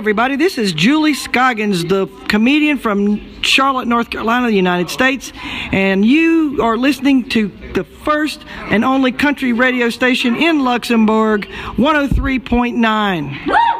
everybody, this is Julie Scoggins, the comedian from Charlotte, North Carolina, the United States, and you are listening to the first and only country radio station in Luxembourg, 103.9.